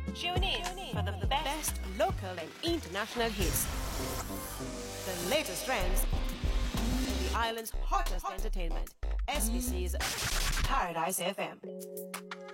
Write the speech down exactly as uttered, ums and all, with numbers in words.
Tune in for the best local and international hits, the latest trends, and the island's hottest entertainment. S B C's Paradise F M.